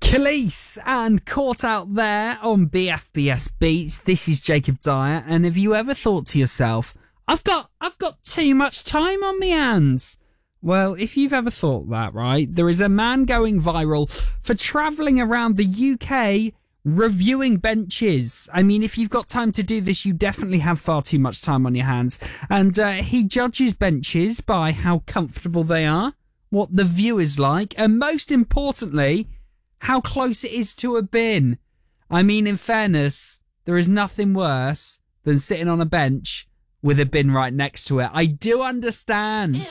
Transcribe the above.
Khalees and Caught Out There on BFBS Beats. This is Jacob Dyer, and have you ever thought to yourself, I've got too much time on my hands? Well, if you've ever thought that, right, there is a man going viral for travelling around the UK reviewing benches. I mean, if you've got time to do this, you definitely have far too much time on your hands. And he judges benches by how comfortable they are, what the view is like, and most importantly, how close it is to a bin. I mean, in fairness, there is nothing worse than sitting on a bench with a bin right next to it. I do understand.